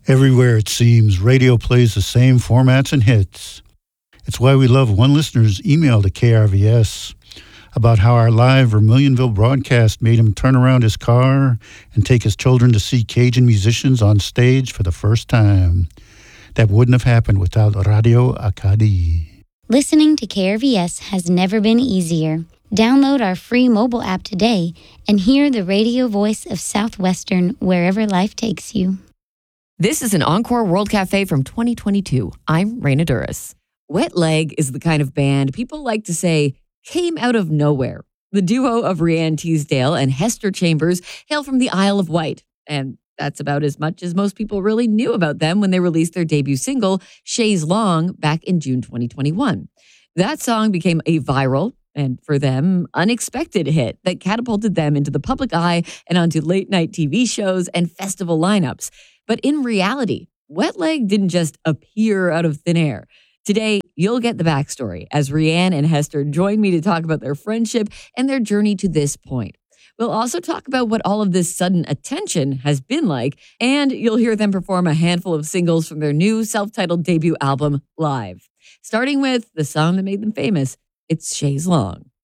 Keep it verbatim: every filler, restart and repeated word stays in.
Everywhere it seems, radio plays the same formats and hits. It's why we love one listener's email to K R V S about how our live Vermilionville broadcast made him turn around his car and take his children to see Cajun musicians on stage for the first time. That wouldn't have happened without Radio Acadie. Listening to K R V S has never been easier. Download our free mobile app today and hear the radio voice of Southwestern wherever life takes you. This is an Encore World Cafe from twenty twenty-two. I'm Raina Duras. Wet Leg is the kind of band people like to say came out of nowhere. The duo of Rianne Teasdale and Hester Chambers hail from the Isle of Wight, and that's about as much as most people really knew about them when they released their debut single, Chaise Long, back in June twenty twenty-one. That song became a viral, and for them, unexpected hit that catapulted them into the public eye and onto late-night T V shows and festival lineups. But in reality, Wet Leg didn't just appear out of thin air. Today, you'll get the backstory as Rianne and Hester join me to talk about their friendship and their journey to this point. We'll also talk about what all of this sudden attention has been like, and you'll hear them perform a handful of singles from their new self-titled debut album live. Starting with the song that made them famous, it's Chaise Long.